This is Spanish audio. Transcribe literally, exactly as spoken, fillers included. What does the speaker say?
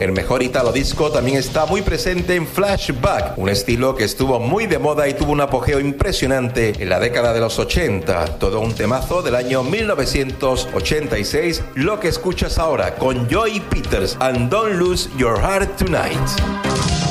El mejor italo disco también está muy presente en Flashback, un estilo que estuvo muy de moda y tuvo un apogeo impresionante en la década de los ochenta. Todo un temazo del año mil novecientos ochenta y seis, lo que escuchas ahora con Joey Peters and Don't Lose Your Heart Tonight.